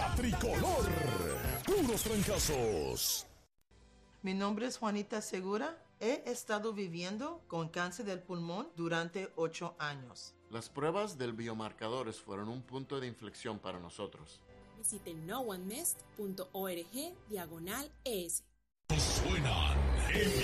La Tricolor. Puros trancazos. Mi nombre es Juanita Segura. He estado viviendo con cáncer del pulmón durante 8 años. Las pruebas del biomarcadores fueron un punto de inflexión para nosotros. Visite noonemissed.org/ES. Suenan